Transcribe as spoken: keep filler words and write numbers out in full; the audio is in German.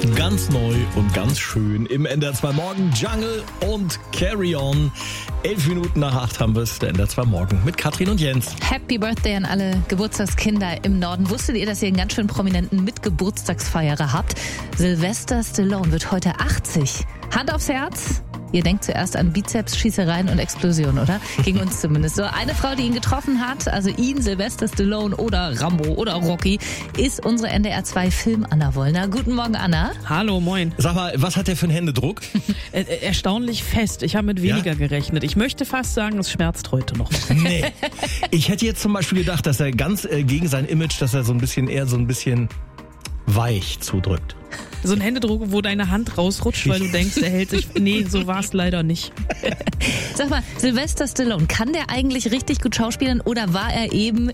Ganz neu und ganz schön im N D R zwei Morgen Jungle und Carry On. Elf Minuten nach acht haben wir es, der N D R zwei Morgen mit Katrin und Jens. Happy Birthday an alle Geburtstagskinder im Norden. Wusstet ihr, dass ihr einen ganz schön prominenten Mitgeburtstagsfeierer habt? Sylvester Stallone wird heute achtzig. Hand aufs Herz. Ihr denkt zuerst an Bizeps, Schießereien und Explosionen, oder? Gegen uns zumindest. So, eine Frau, die ihn getroffen hat, also ihn, Sylvester Stallone oder Rambo oder Rocky, ist unsere N D R zwei Film-Anna Wollner. Guten Morgen, Anna. Hallo, moin. Sag mal, was hat der für einen Händedruck? Äh, erstaunlich fest. Ich habe mit weniger ja? gerechnet. Ich möchte fast sagen, es schmerzt heute noch. Nee. Ich hätte jetzt zum Beispiel gedacht, dass er ganz äh, gegen sein Image, dass er so ein bisschen eher so ein bisschen weich zudrückt. So ein Händedruck, wo deine Hand rausrutscht, weil du denkst, er hält sich... Nee, so war es leider nicht. Sag mal, Sylvester Stallone, kann der eigentlich richtig gut schauspielern oder war er eben